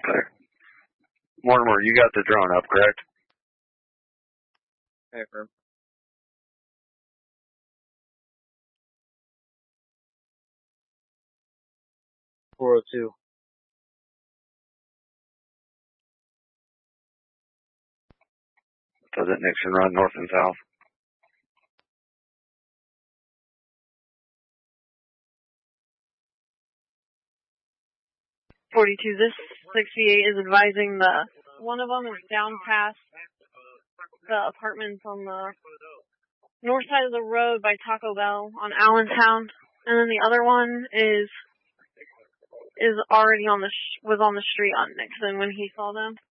Okay. Mortimer, you got the drone up, correct? Okay, firm. .402. Does it Nixon run north and south? .42. This 68 is advising the one of them is down past the apartments on the north side of the road by Taco Bell on Allentown, and then the other one is already was on the street on Nixon when he saw them.